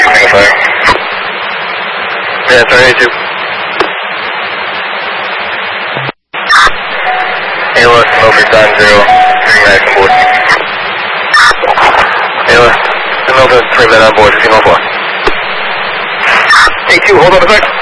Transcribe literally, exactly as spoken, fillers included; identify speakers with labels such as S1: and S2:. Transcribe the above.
S1: two, single fire. Yeah, sorry, two. Ayla, Smoker, time zero, three max on board. Ayla, Smoker, three men on board, fifteen oh four. A two, hold on a sec.